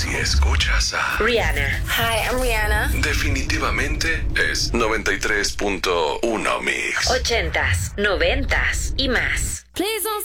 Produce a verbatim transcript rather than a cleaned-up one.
Si escuchas a Rihanna. Hi, I'm Rihanna. definitivamente es noventa y tres punto uno Mix. Ochentas, noventas y más. Please don't